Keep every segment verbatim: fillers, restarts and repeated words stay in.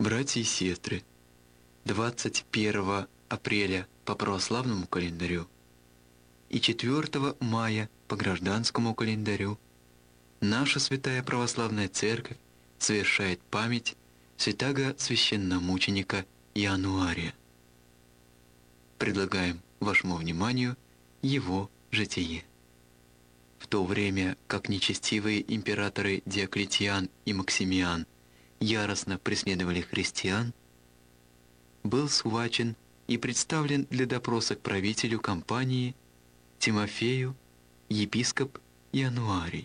Братья и сестры, двадцать первого апреля по православному календарю и четвёртого мая по гражданскому календарю наша Святая Православная Церковь совершает память святаго священномученика Иануария. Предлагаем вашему вниманию его житие. В то время как нечестивые императоры Диоклетиан и Максимиан яростно преследовали христиан, был схвачен и представлен для допроса к правителю компании Тимофею епископ Иануарий.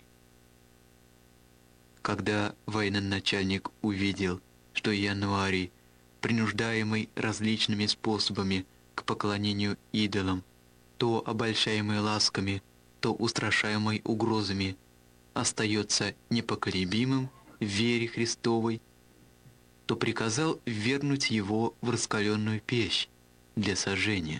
Когда военачальник увидел, что Иануарий, принуждаемый различными способами к поклонению идолам, то обольщаемый ласками, то устрашаемый угрозами, остается непоколебимым в вере Христовой, то приказал ввергнуть его в раскаленную печь для сожжения.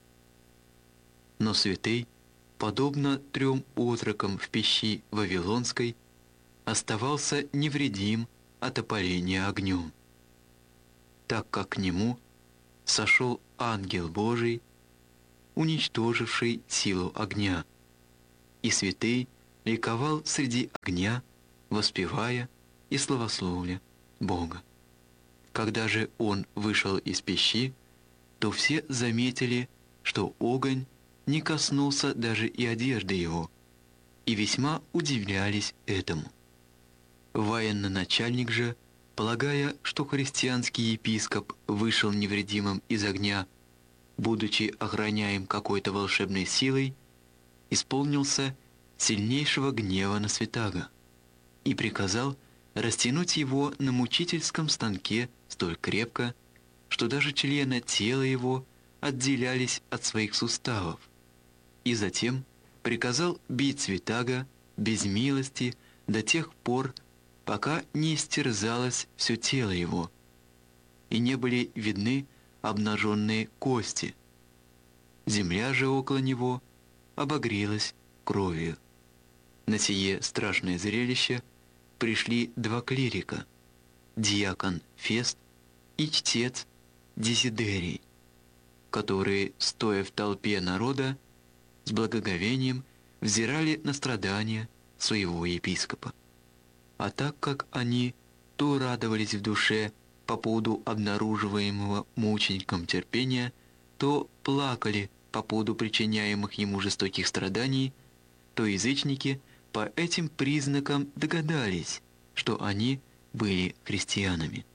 Но святый, подобно трем отрокам в пещи Вавилонской, оставался невредим от опаления огнем, так как к нему сошел ангел Божий, уничтоживший силу огня, и святый ликовал среди огня, воспевая и славословля Бога. Когда же он вышел из пещи, то все заметили, что огонь не коснулся даже и одежды его, и весьма удивлялись этому. Военачальник же, полагая, что христианский епископ вышел невредимым из огня, будучи охраняем какой-то волшебной силой, исполнился сильнейшего гнева на святаго и приказал растянуть его на мучительском станке столь крепко, что даже члены тела его отделялись от своих суставов, и затем приказал бить святаго без милости до тех пор, пока не истерзалось все тело его, и не были видны обнаженные кости. Земля же около него обогрелась кровью. На сие страшное зрелище пришли два клирика, диакон Фест и чтец Дезидерий, которые, стоя в толпе народа, с благоговением взирали на страдания своего епископа. А так как они то радовались в душе по поводу обнаруживаемого мучеником терпения, то плакали по поводу причиняемых ему жестоких страданий, то язычники по этим признакам догадались, что они были христианами.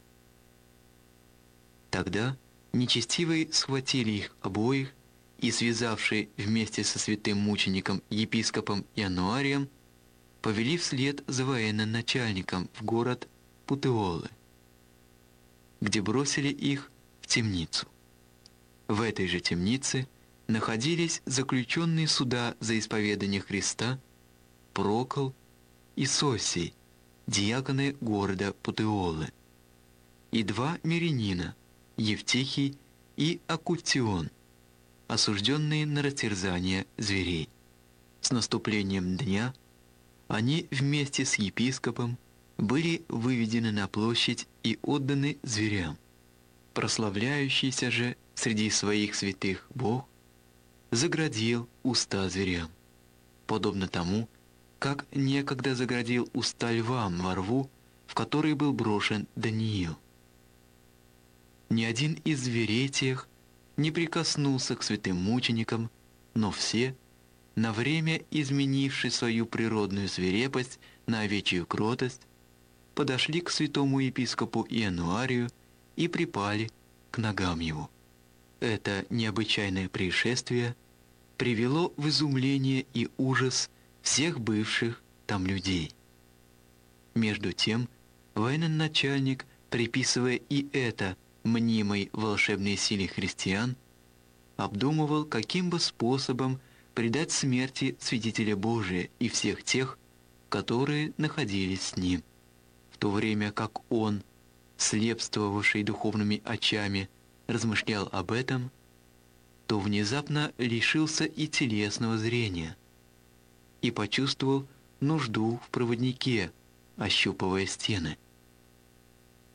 Тогда нечестивые схватили их обоих и, связавшие вместе со святым мучеником епископом Иануарием, повели вслед за военачальником в город Путеолы, где бросили их в темницу. В этой же темнице находились заключенные суда за исповедание Христа Прокол и Сосий, диаконы города Путеолы, и два мирянина, Евтихий и Акутион, осужденные на растерзание зверей. С наступлением дня они вместе с епископом были выведены на площадь и отданы зверям. Прославляющийся же среди своих святых Бог заградил уста зверям, подобно тому, как некогда заградил уста львам во рву, в который был брошен Даниил. Ни один из зверей тех не прикоснулся к святым мученикам, но все, на время изменивши свою природную свирепость на овечью кротость, подошли к святому епископу Иануарию и припали к ногам его. Это необычайное происшествие привело в изумление и ужас всех бывших там людей. Между тем, военачальник, приписывая и это мнимой волшебной силе христиан, обдумывал, каким бы способом предать смерти свидетеля Божия и всех тех, которые находились с ним, в то время как он, слепствовавший духовными очами, размышлял об этом, то внезапно лишился и телесного зрения и почувствовал нужду в проводнике, ощупывая стены.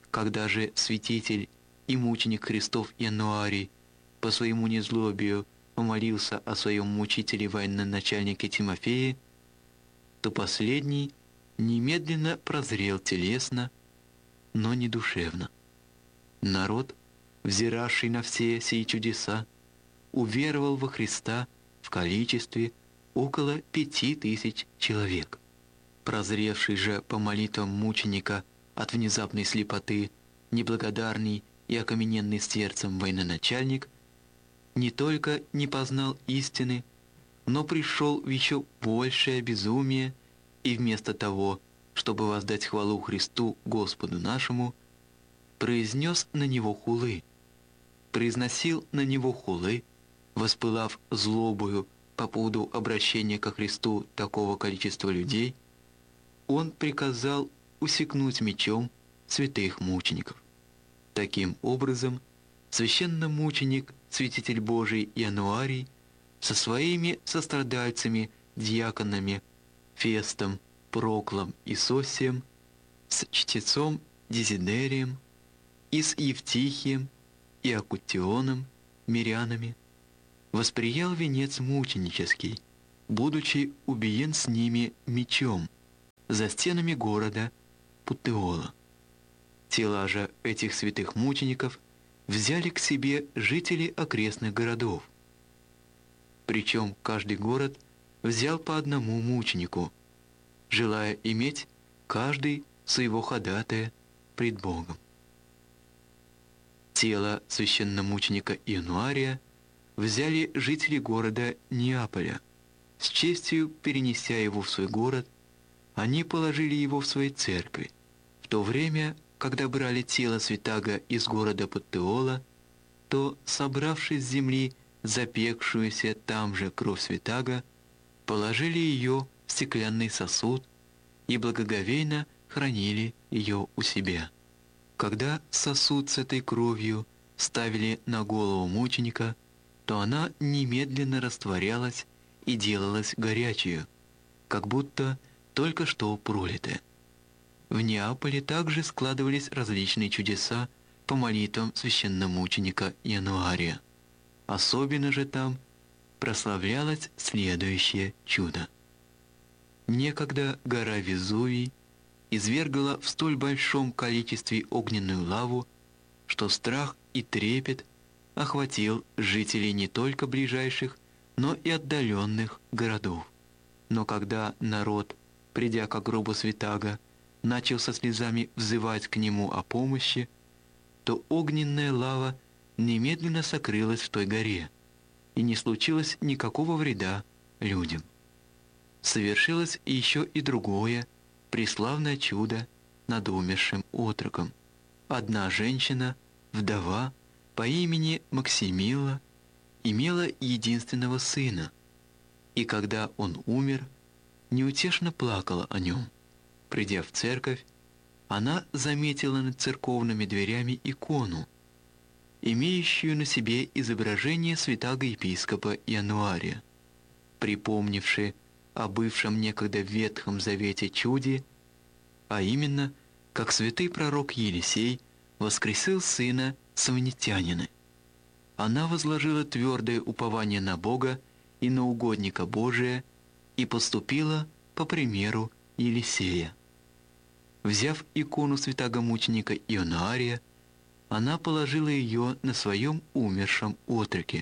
Когда же святитель и мученик Христов Януарий по своему незлобию помолился о своем мучителе военачальнике Тимофее, то последний немедленно прозрел телесно, но не душевно. Народ, взиравший на все сии чудеса, уверовал во Христа в количестве около пяти тысяч человек. Прозревший же по молитвам мученика от внезапной слепоты неблагодарный и окамененный сердцем военачальник не только не познал истины, но пришел в еще большее безумие и вместо того, чтобы воздать хвалу Христу Господу нашему, произнес на него хулы, произносил на него хулы, воспылав злобою по поводу обращения ко Христу такого количества людей, он приказал усекнуть мечом святых мучеников. Таким образом, священномученик, святитель Божий Януарий со своими сострадальцами, диаконами Фестом, Проклом и Сосием, с чтецом Дезидерием и с Евтихием и Акутионом, мирянами, восприял венец мученический, будучи убиен с ними мечом за стенами города Путеола. Тела же этих святых мучеников взяли к себе жители окрестных городов. Причем каждый город взял по одному мученику, желая иметь каждый своего ходатая пред Богом. Тело священномученика Януария взяли жители города Неаполя. С честью перенеся его в свой город, они положили его в своей церкви. В то время, когда брали тело святаго из города Паттеола, то, собравшись с земли запекшуюся там же кровь святаго, положили ее в стеклянный сосуд и благоговейно хранили ее у себя. Когда сосуд с этой кровью ставили на голову мученика, то она немедленно растворялась и делалась горячею, как будто только что пролитая. В Неаполе также складывались различные чудеса по молитвам священномученика Януария. Особенно же там прославлялось следующее чудо. Некогда гора Везувий извергала в столь большом количестве огненную лаву, что страх и трепет охватил жителей не только ближайших, но и отдаленных городов. Но когда народ, придя к гробу святаго, начал со слезами взывать к нему о помощи, то огненная лава немедленно сокрылась в той горе, и не случилось никакого вреда людям. Совершилось еще и другое преславное чудо над умершим отроком. Одна женщина, вдова по имени Максимила, имела единственного сына, и когда он умер, неутешно плакала о нем. Придя в церковь, она заметила над церковными дверями икону, имеющую на себе изображение святаго епископа Януария. Припомнивши о бывшем некогда в Ветхом Завете чуде, а именно, как святый пророк Елисей воскресил сына самонитянина, она возложила твердое упование на Бога и на угодника Божия и поступила по примеру Елисея. Взяв икону святаго мученика Ионария, она положила ее на своем умершем отроке.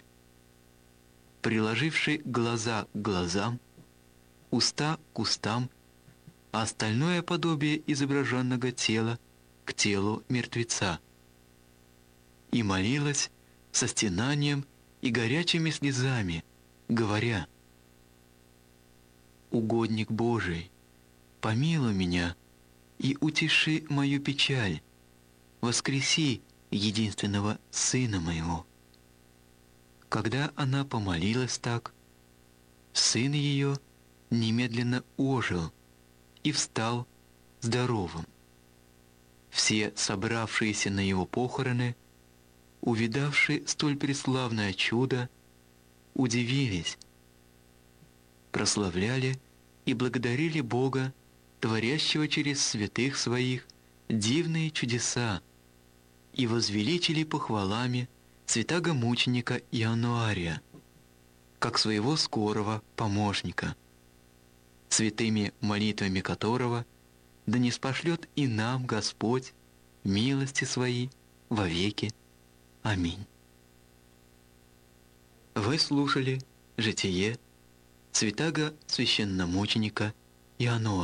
Приложивши глаза к глазам, уста к устам, а остальное подобие изображенного тела к телу мертвеца, и молилась со стенанием и горячими слезами, говоря: «Угодник Божий, помилуй меня и утеши мою печаль, воскреси единственного сына моего». Когда она помолилась так, сын ее немедленно ожил и встал здоровым. Все собравшиеся на его похороны, увидавши столь преславное чудо, удивились, прославляли и благодарили Бога, творящего через святых своих дивные чудеса и возвеличили похвалами святаго мученика Иануария, как своего скорого помощника, святыми молитвами которого да ниспошлет и нам Господь милости свои вовеки. Аминь. Вы слушали житие святаго священномученика Иануария.